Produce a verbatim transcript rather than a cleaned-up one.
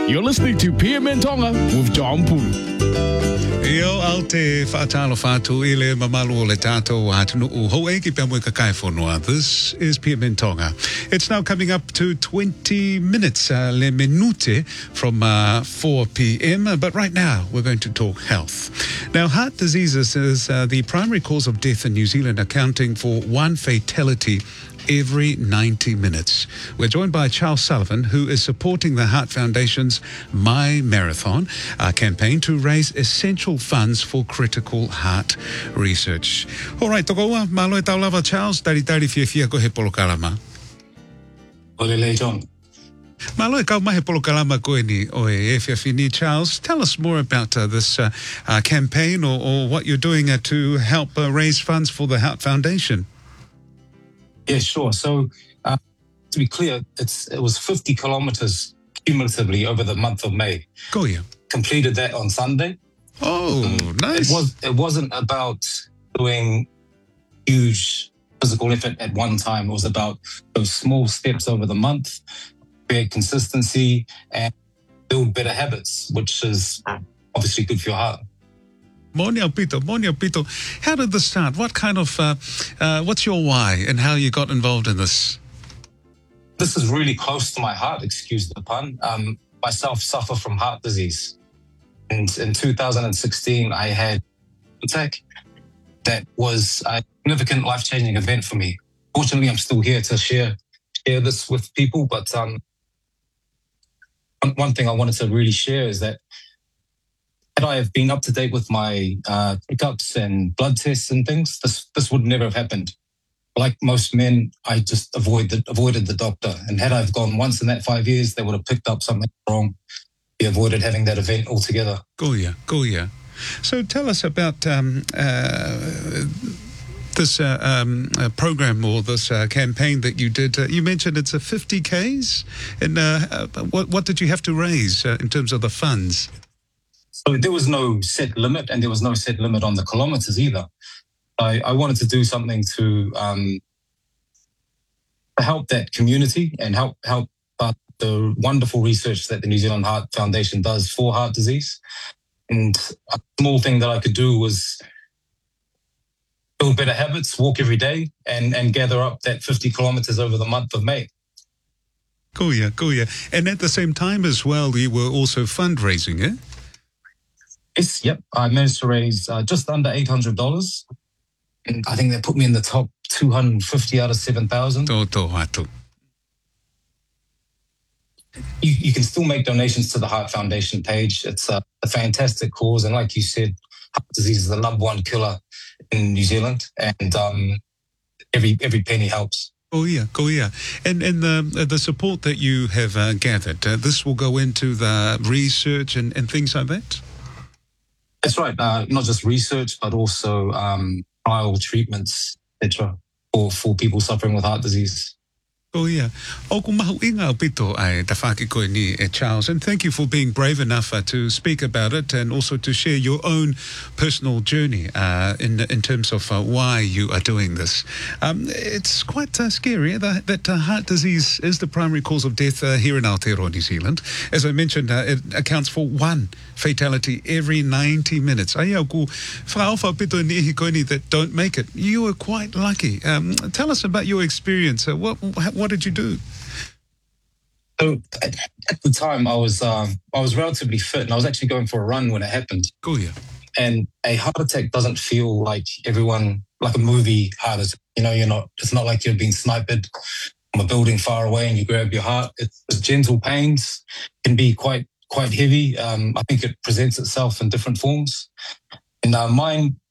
You're listening to Pia Mentonga with John Pulu. Io alte whaatalo whātu i le mamalu o le tātou atunu u hoe ki pia mui ka kai whanua. This is Pia Mentonga. It's now coming up to twenty minutes, uh, le minute from uh, four p.m. But right now, we're going to talk health. Now, heart diseases is uh, the primary cause of death in New Zealand, accounting for one fatality every ninety minutes. We're joined by Charles Sullivan, who is supporting the Heart Foundation's My Marathon uh, campaign to raise essential funds for critical heart research. All right, toko ua, malo e tau lava Charles, tari tari fia fia ko he polokalama. Olele, John. Malo e kau mahe polokalama koe ni o e fia fini. Charles, tell us more about uh, this uh, uh, campaign or, or what you're doing uh, to help uh, raise funds for the Heart Foundation. Yeah, sure. So, uh, to be clear, it's it was fifty kilometers cumulatively over the month of May. Go yeah. Completed that on Sunday. Oh, um, nice. It was. It wasn't about doing huge physical effort at one time. It was about those small steps over the month, create consistency, and build better habits, which is obviously good for your heart. Monia Pito, Monia Pito, how did this start? What kind of, uh, uh, what's your why and how you got involved in this? This is really close to my heart, excuse the pun. Um, myself suffer from heart disease. And in two thousand sixteen, I had an attack that was a significant life-changing event for me. Fortunately, I'm still here to share share this with people. But um, one, one thing I wanted to really share is that had I have been up to date with my uh, checkups and blood tests and things, this this would never have happened. Like most men, I just avoided avoided the doctor. And had I have gone once in that five years, they would have picked up something wrong. He avoided having that event altogether. Goya, Goya. So tell us about um, uh, this uh, um, uh, program or this uh, campaign that you did. Uh, you mentioned it's a fifty Ks. And uh, uh, what, what did you have to raise uh, in terms of the funds? So there was no set limit, and there was no set limit on the kilometers either. I, I wanted to do something to, um, to help that community and help help uh, the wonderful research that the New Zealand Heart Foundation does for heart disease. And a small thing that I could do was build better habits, walk every day, and, and gather up that fifty kilometers over the month of May. Cool, yeah, cool, yeah. And at the same time as well, you were also fundraising, eh? Yes, yep. I managed to raise uh, just under eight hundred dollars. And I think that put me in the top two hundred fifty out of seven thousand. You, you can still make donations to the Heart Foundation page. It's a, a fantastic cause. And like you said, heart disease is the number one killer in New Zealand. And um, every every penny helps. Oh yeah, oh yeah. And and the the support that you have uh, gathered, uh, this will go into the research and, and things like that? That's right. Uh, not just research, but also um, trial treatments, et cetera, for, for people suffering with heart disease. Oh, yeah. Oku mahu inga pito ai ta whaki koe ni e Charles. And thank you for being brave enough uh, to speak about it and also to share your own personal journey uh, in in terms of uh, why you are doing this. Um, it's quite uh, scary that, that uh, heart disease is the primary cause of death uh, here in Aotearoa, New Zealand. As I mentioned, uh, it accounts for one fatality every ninety minutes. Ai au ku whaofa pito ni ihi koe ni that don't make it. You were quite lucky. Um, tell us about your experience. Uh, what, what What did you do? So at the time, I was um, I was relatively fit, and I was actually going for a run when it happened. Cool, yeah. And a heart attack doesn't feel like everyone like a movie heart attack. You know, you're not. It's not like you've been sniped from a building far away and you grab your heart. It's, it's gentle pains. Can be quite quite heavy. Um, I think it presents itself in different forms. And uh, mine